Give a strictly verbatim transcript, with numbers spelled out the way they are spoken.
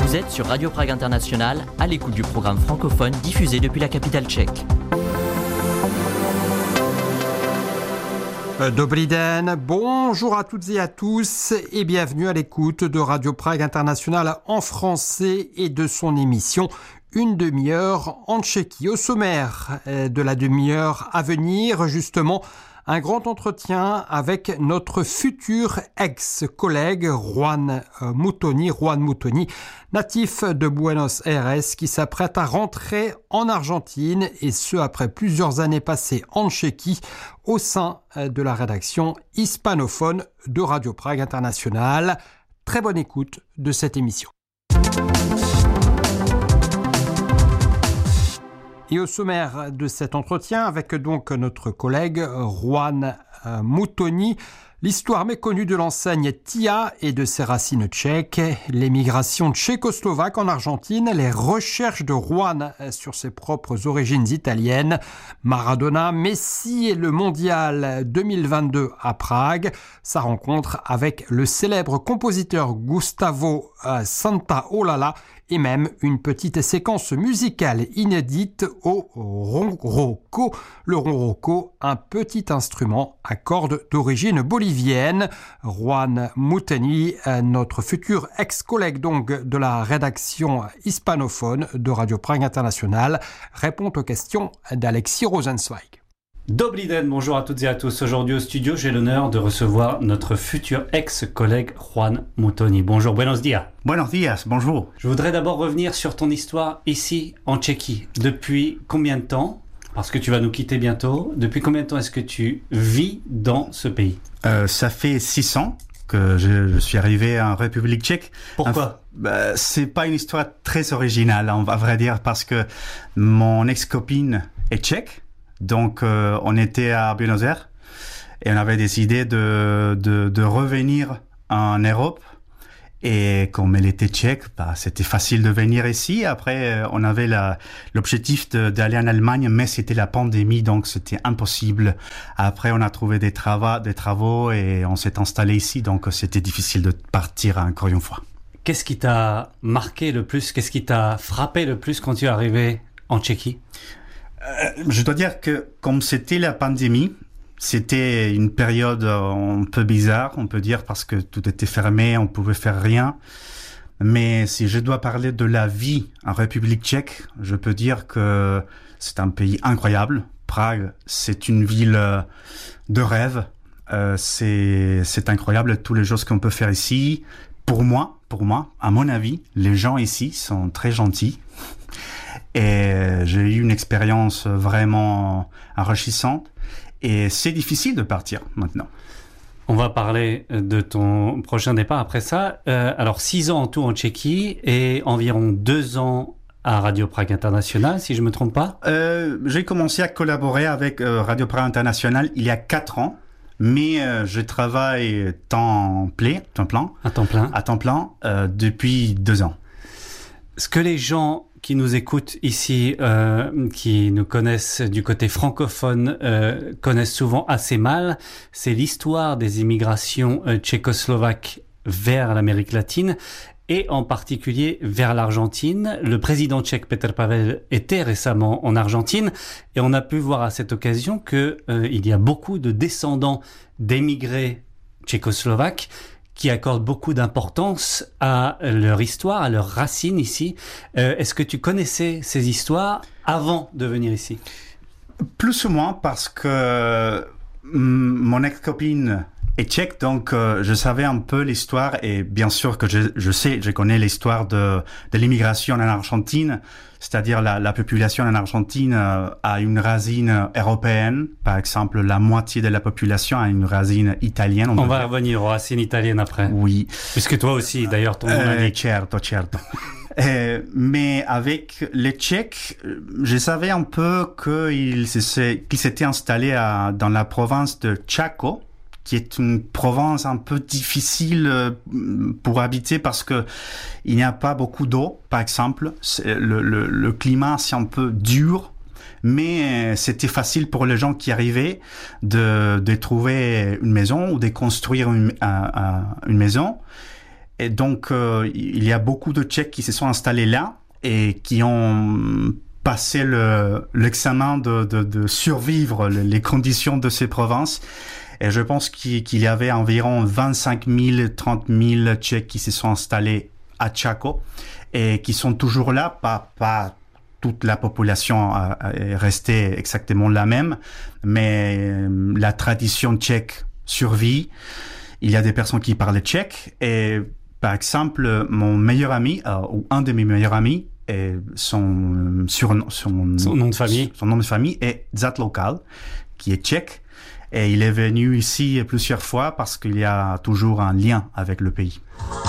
Vous êtes sur Radio Prague International, à l'écoute du programme francophone diffusé depuis la capitale tchèque. Dobrý den, bonjour à toutes et à tous et bienvenue à l'écoute de Radio Prague International en français et de son émission Une demi-heure en Tchéquie. Au sommaire de la demi-heure à venir, justement, un grand entretien avec notre futur ex-collègue Juan Mutoni, Juan Mutoni, natif de Buenos Aires, qui s'apprête à rentrer en Argentine, et ce après plusieurs années passées en Tchéquie, au sein de la rédaction hispanophone de Radio Prague International. Très bonne écoute de cette émission. Et au sommaire de cet entretien, avec donc notre collègue Juan Mutoni, l'histoire méconnue de l'enseigne Tia et de ses racines tchèques, l'émigration tchécoslovaque en Argentine, les recherches de Juan sur ses propres origines italiennes, Maradona, Messi et le mondial deux mille vingt-deux à Prague, sa rencontre avec le célèbre compositeur Gustavo Santaolalla, et même une petite séquence musicale inédite au ronroco. Le ronroco, un petit instrument à cordes d'origine bolivienne. Juan Mutoni, notre futur ex-collègue donc de la rédaction hispanophone de Radio Prague International, répond aux questions d'Alexis Rosenzweig. Dobrý den, bonjour à toutes et à tous. Aujourd'hui au studio, j'ai l'honneur de recevoir notre futur ex-collègue Juan Mutoni. Bonjour, buenos días. Buenos días, bonjour. Je voudrais d'abord revenir sur ton histoire ici en Tchéquie. Depuis combien de temps, parce que tu vas nous quitter bientôt, depuis combien de temps est-ce que tu vis dans ce pays ? euh, Ça fait six ans que je, je suis arrivé en République tchèque. Pourquoi ? Enfin, bah, c'est pas une histoire très originale, on va vrai dire, parce que mon ex-copine est tchèque. Donc, euh, on était à Buenos Aires et on avait décidé de, de, de revenir en Europe. Et comme elle était tchèque, bah, c'était facile de venir ici. Après, on avait la, l'objectif de, d'aller en Allemagne, mais c'était la pandémie, donc c'était impossible. Après, on a trouvé des travaux, des travaux et on s'est installé ici, donc c'était difficile de partir encore une fois. Qu'est-ce qui t'a marqué le plus ? Qu'est-ce qui t'a frappé le plus quand tu es arrivé en Tchéquie ? Euh, je dois dire que comme c'était la pandémie, c'était une période un peu bizarre, on peut dire, parce que tout était fermé, on pouvait faire rien. Mais si je dois parler de la vie en République tchèque, je peux dire que c'est un pays incroyable. Prague, c'est une ville de rêve. Euh, c'est, c'est incroyable toutes les choses qu'on peut faire ici. Pour moi, pour moi, à mon avis, les gens ici sont très gentils. Et j'ai eu une expérience vraiment enrichissante. Et c'est difficile de partir maintenant. On va parler de ton prochain départ après ça. Euh, alors, six ans en tout en Tchéquie et environ deux ans à Radio Prague International, si je ne me trompe pas. Euh, j'ai commencé à collaborer avec euh, Radio Prague International il y a quatre ans. Mais euh, je travaille temps plein, temps plein, à temps plein, à temps plein euh, depuis deux ans. Ce que les gens qui nous écoutent ici, euh, qui nous connaissent du côté francophone, euh, connaissent souvent assez mal, c'est l'histoire des immigrations euh, tchécoslovaques vers l'Amérique latine et en particulier vers l'Argentine. Le président tchèque Petr Pavel était récemment en Argentine et on a pu voir à cette occasion que euh, il y a beaucoup de descendants d'émigrés tchécoslovaques qui accordent beaucoup d'importance à leur histoire, à leurs racines ici. Euh, est-ce que tu connaissais ces histoires avant de venir ici ? Plus ou moins, parce que mon ex-copine est tchèque, donc euh, je savais un peu l'histoire, et bien sûr que je, je sais, je connais l'histoire de, de l'immigration en Argentine, c'est-à-dire la, la population en Argentine euh, a une racine européenne. Par exemple, la moitié de la population a une racine italienne. On, on va dire. Revenir aux racines italiennes après. Oui. Puisque toi aussi, d'ailleurs, ton nom euh, l'indique. Certo, certo. euh, mais avec les Tchèques, je savais un peu qu'ils s'étaient installés à, dans la province de Chaco, qui est une province un peu difficile pour habiter parce que il n'y a pas beaucoup d'eau, par exemple. Le, le, le climat, c'est un peu dur, mais c'était facile pour les gens qui arrivaient de, de trouver une maison ou de construire une, une maison. Et donc, euh, il y a beaucoup de Tchèques qui se sont installés là et qui ont passé le, l'examen de, de, de survivre les conditions de ces provinces. Et je pense qu'il, qu'il y avait environ vingt-cinq mille, trente mille Tchèques qui se sont installés à Chaco et qui sont toujours là, pas, pas toute la population est restée exactement la même, mais la tradition tchèque survit. Il y a des personnes qui parlent tchèque et par exemple, mon meilleur ami, euh, ou un de mes meilleurs amis, et son, surnom, son, son nom de famille, son nom de famille est Zatlokal, qui est tchèque. Et il est venu ici plusieurs fois parce qu'il y a toujours un lien avec le pays.